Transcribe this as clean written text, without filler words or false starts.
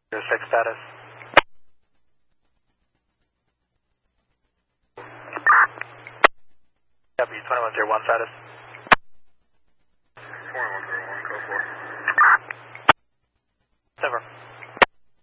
6 status. W 2101 status. 2101, go for it.